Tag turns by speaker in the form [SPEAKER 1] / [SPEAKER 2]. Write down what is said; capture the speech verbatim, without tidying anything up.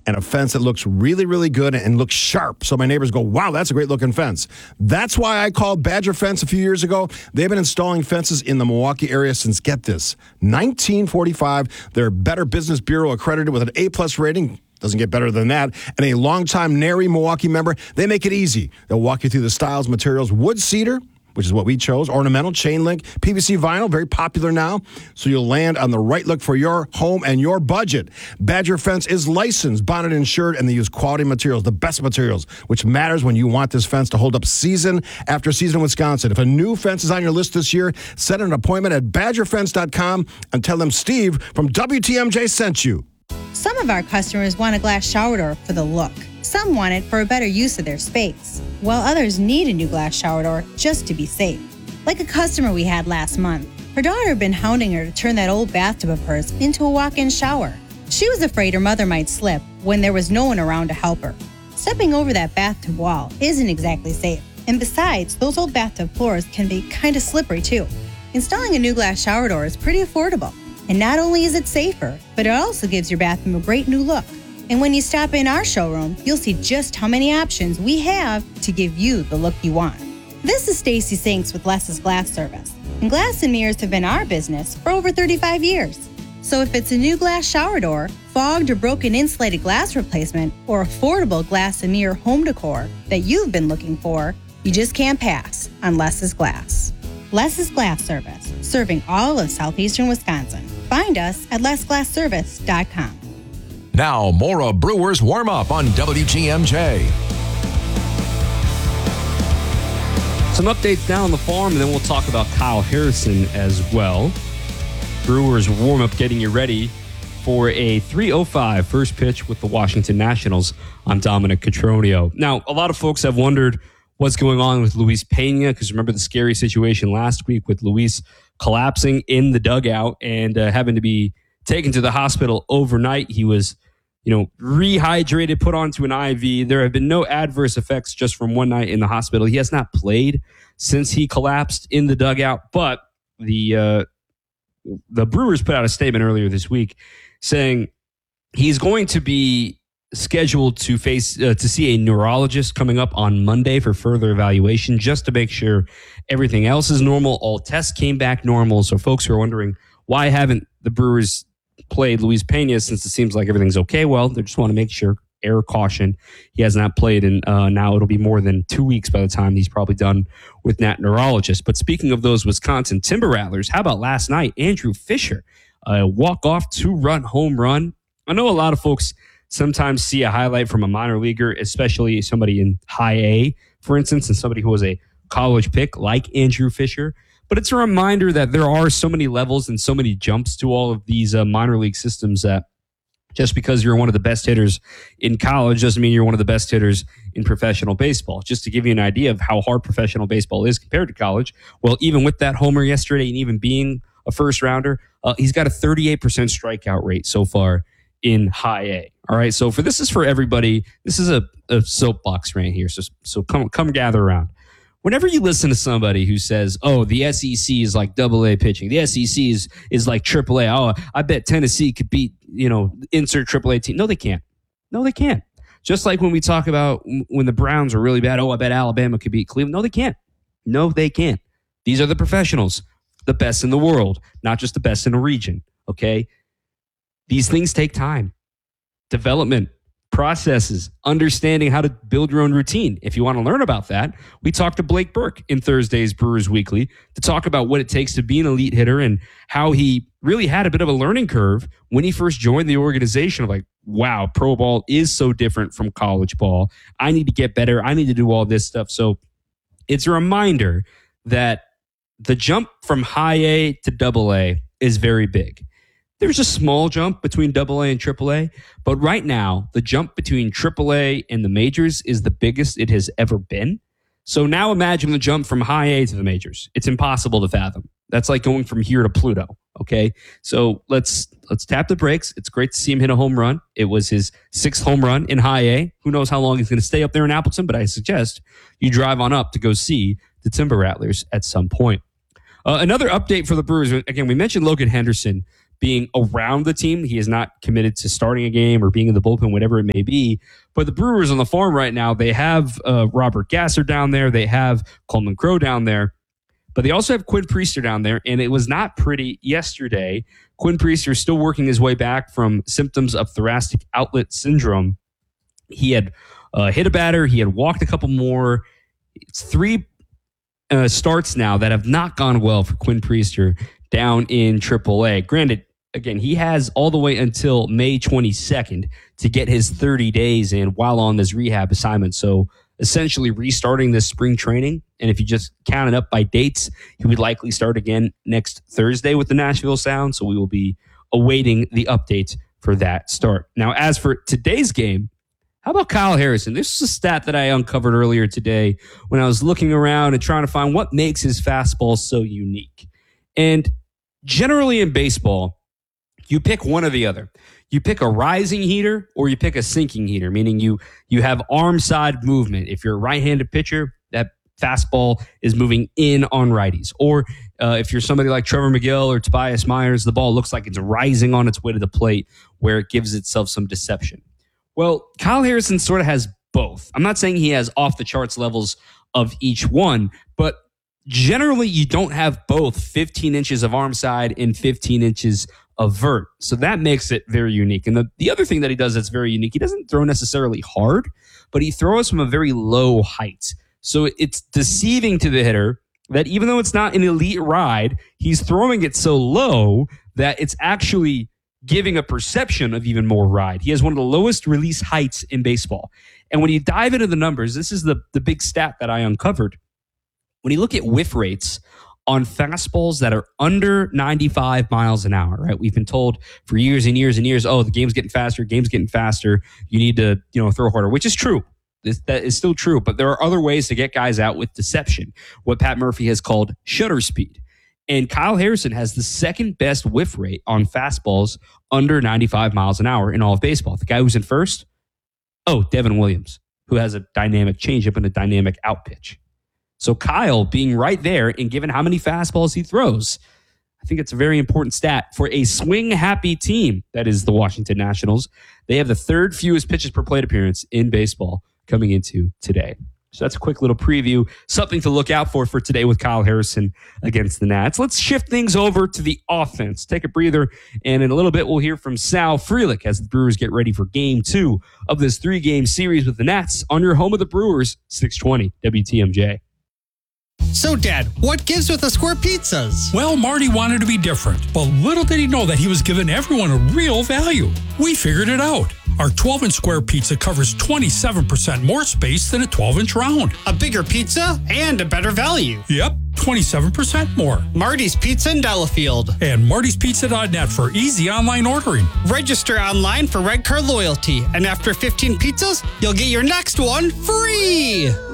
[SPEAKER 1] and a fence that looks really, really good and looks sharp. So my neighbors go, wow, that's a great looking fence. That's why I called Badger Fence a few years ago. They've been installing fences in the Milwaukee area since, get this, nineteen forty-five. They're Better Business Bureau accredited with an A-plus rating. Doesn't get better than that. And a longtime Nary Milwaukee member. They make it easy. They'll walk you through the styles, materials, wood cedar, which is what we chose, ornamental, chain link, P V C vinyl, very popular now. So you'll land on the right look for your home and your budget. Badger Fence is licensed, bonded, insured, and they use quality materials, the best materials, which matters when you want this fence to hold up season after season in Wisconsin. If a new fence is on your list this year, set an appointment at badger fence dot com and tell them Steve from W T M J sent you.
[SPEAKER 2] Some of our customers want a glass shower door for the look. Some want it for a better use of their space, while others need a new glass shower door just to be safe. Like a customer we had last month. Her daughter had been hounding her to turn that old bathtub of hers into a walk-in shower. She was afraid her mother might slip when there was no one around to help her. Stepping over that bathtub wall isn't exactly safe. And besides, those old bathtub floors can be kind of slippery too. Installing a new glass shower door is pretty affordable. And not only is it safer, but it also gives your bathroom a great new look. And when you stop in our showroom, you'll see just how many options we have to give you the look you want. This is Stacy Sinks with Less's Glass Service. And glass and mirrors have been our business for over thirty-five years. So if it's a new glass shower door, fogged or broken insulated glass replacement, or affordable glass and mirror home decor that you've been looking for, you just can't pass on Less's Glass. Less's Glass Service, serving all of southeastern Wisconsin. Find us at less glass service dot com.
[SPEAKER 3] Now, more of Brewers Warm Up on W T M J.
[SPEAKER 4] Some updates down on the farm, and then we'll talk about Kyle Harrison as well. Brewers Warm Up getting you ready for a three oh five first pitch with the Washington Nationals. I'm Dominic Cotroneo. Now, a lot of folks have wondered what's going on with Luis Pena, because remember the scary situation last week with Luis collapsing in the dugout and uh, having to be taken to the hospital overnight. He was, you know, rehydrated, put onto an I V. There have been no adverse effects just from one night in the hospital. He has not played since he collapsed in the dugout, but the uh, the Brewers put out a statement earlier this week saying he's going to be scheduled to face uh, to see a neurologist coming up on Monday for further evaluation, just to make sure everything else is normal. All tests came back normal. So folks who are wondering why haven't the Brewers played Luis Pena since it seems like everything's okay, well, they just want to make sure. Air caution. He has not played, and uh, now it'll be more than two weeks by the time he's probably done with that neurologist. But speaking of those Wisconsin Timber Rattlers, how about last night? Andrew Fisher, a walk-off two-run home run. I know a lot of folks sometimes see a highlight from a minor leaguer, especially somebody in high A, for instance, and somebody who was a college pick like Andrew Fisher. But it's a reminder that there are so many levels and so many jumps to all of these uh, minor league systems that just because you're one of the best hitters in college doesn't mean you're one of the best hitters in professional baseball. Just to give you an idea of how hard professional baseball is compared to college, well, even with that homer yesterday and even being a first rounder, uh, he's got a thirty-eight percent strikeout rate so far in high A. All right, so for this is for everybody. This is a, a soapbox right here, so so come come gather around. Whenever you listen to somebody who says, oh, the S E C is like double A pitching, the S E C is, is like triple A. Oh, I bet Tennessee could beat, you know, insert triple A team. No, they can't. No, they can't. Just like when we talk about when the Browns are really bad, oh, I bet Alabama could beat Cleveland. No, they can't. No, they can't. These are the professionals, the best in the world, not just the best in a region, okay? These things take time. Development, processes, understanding how to build your own routine. If you want to learn about that, we talked to Blake Burke in Thursday's Brewers Weekly to talk about what it takes to be an elite hitter and how he really had a bit of a learning curve when he first joined the organization of like, wow, pro ball is so different from college ball. I need to get better. I need to do all this stuff. So it's a reminder that the jump from high A to double A is very big. There's a small jump between double A and triple A, but right now, the jump between triple A and the majors is the biggest it has ever been. So now imagine the jump from high A to the majors. It's impossible to fathom. That's like going from here to Pluto, okay? So let's let's tap the brakes. It's great to see him hit a home run. It was his sixth home run in high A. Who knows how long he's going to stay up there in Appleton, but I suggest you drive on up to go see the Timber Rattlers at some point. Uh, another update for the Brewers. Again, we mentioned Logan Henderson being around the team. He is not committed to starting a game or being in the bullpen, whatever it may be. But the Brewers on the farm right now, they have uh, Robert Gasser down there. They have Coleman Crowe down there. But they also have Quinn Priester down there, and it was not pretty yesterday. Quinn Priester is still working his way back from symptoms of thoracic outlet syndrome. He had uh, hit a batter. He had walked a couple more. It's three uh, starts now that have not gone well for Quinn Priester down in triple A. Granted, again, he has all the way until May twenty-second to get his thirty days in while on this rehab assignment. So essentially restarting this spring training. And if you just count it up by dates, he would likely start again next Thursday with the Nashville Sound. So we will be awaiting the update for that start. Now, as for today's game, how about Kyle Harrison? This is a stat that I uncovered earlier today when I was looking around and trying to find what makes his fastball so unique. And generally in baseball, you pick one or the other. You pick a rising heater or you pick a sinking heater, meaning you you have arm side movement. If you're a right-handed pitcher, that fastball is moving in on righties. Or uh, if you're somebody like Trevor McGill or Tobias Myers, the ball looks like it's rising on its way to the plate where it gives itself some deception. Well, Kyle Harrison sort of has both. I'm not saying he has off-the-charts levels of each one, but generally you don't have both fifteen inches of arm side and fifteen inches of vert. So that makes it very unique. And the, the other thing that he does that's very unique, he doesn't throw necessarily hard, but he throws from a very low height. So it's deceiving to the hitter that even though it's not an elite ride, he's throwing it so low that it's actually giving a perception of even more ride. He has one of the lowest release heights in baseball. And when you dive into the numbers, this is the, the big stat that I uncovered. When you look at whiff rates on fastballs that are under ninety-five miles an hour, right? We've been told for years and years and years, oh, the game's getting faster, game's getting faster. You need to, you know, throw harder, which is true. This, that is still true, but there are other ways to get guys out with deception, what Pat Murphy has called shutter speed. And Kyle Harrison has the second best whiff rate on fastballs under ninety-five miles an hour in all of baseball. The guy who's in first, oh, Devin Williams, who has a dynamic changeup and a dynamic out pitch. So Kyle being right there and given how many fastballs he throws, I think it's a very important stat for a swing-happy team that is the Washington Nationals. They have the third fewest pitches per plate appearance in baseball coming into today. So that's a quick little preview, something to look out for for today with Kyle Harrison against the Nats. Let's shift things over to the offense. Take a breather, and in a little bit we'll hear from Sal Frelick as the Brewers get ready for game two of this three-game series with the Nats on your home of the Brewers, six twenty W T M J.
[SPEAKER 5] So, Dad, what gives with the square pizzas?
[SPEAKER 6] Well, Marty wanted to be different, but little did he know that he was giving everyone a real value. We figured it out. Our twelve-inch square pizza covers twenty-seven percent more space than a twelve-inch round.
[SPEAKER 5] A bigger pizza and a better value.
[SPEAKER 6] Yep, twenty-seven percent more.
[SPEAKER 5] Marty's Pizza in Delafield.
[SPEAKER 6] And martys pizza dot net for easy online ordering.
[SPEAKER 5] Register online for Red Card Loyalty, and after fifteen pizzas, you'll get your next one free.